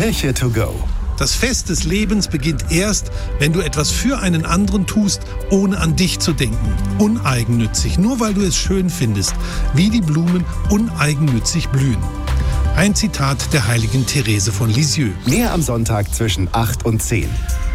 Kirche to go. Das Fest des Lebens beginnt erst, wenn du etwas für einen anderen tust, ohne an dich zu denken. Uneigennützig, nur weil du es schön findest, wie die Blumen uneigennützig blühen. Ein Zitat der heiligen Therese von Lisieux. Mehr am Sonntag zwischen 8 und 10.